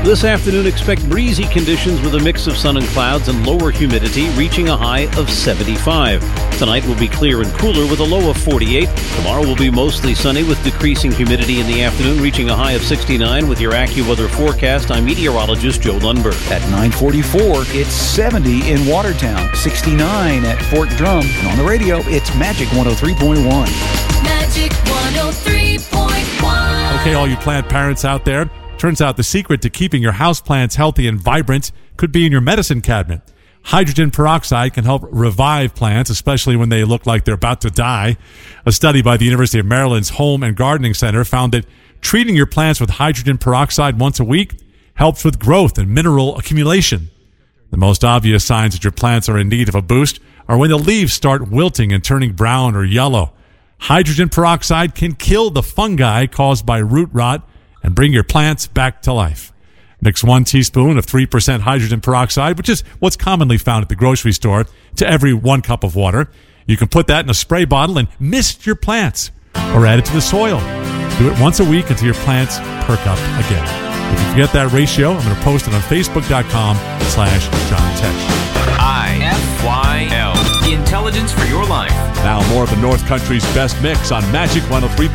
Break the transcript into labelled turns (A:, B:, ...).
A: This afternoon, expect breezy conditions with a mix of sun and clouds and lower humidity, reaching a high of 75. Tonight will be clear and cooler with a low of 48. Tomorrow will be mostly sunny with decreasing humidity in the afternoon, reaching a high of 69. With your AccuWeather forecast, I'm meteorologist Joe Lundberg.
B: At 9:44, it's 70 in Watertown, 69 at Fort Drum, and on the radio, it's Magic 103.1.
C: Magic 103.1.
D: Okay, all you plant parents out there, turns out the secret to keeping your houseplants healthy and vibrant could be in your medicine cabinet. Hydrogen peroxide can help revive plants, especially when they look like they're about to die. A study by the University of Maryland's Home and Gardening Center found that treating your plants with hydrogen peroxide once a week helps with growth and mineral accumulation. The most obvious signs that your plants are in need of a boost are when the leaves start wilting and turning brown or yellow. Hydrogen peroxide can kill the fungi caused by root rot and bring your plants back to life. Mix 1 teaspoon of 3% hydrogen peroxide, which is what's commonly found at the grocery store, to every 1 cup of water. You can put that in a spray bottle and mist your plants, or add it to the soil. Do it once a week until your plants perk up again. If you forget that ratio, I'm going to post it on Facebook.com/John Tesh.
E: IFYL. Intelligence for your life.
D: Now more of the North Country's best mix on Magic 103.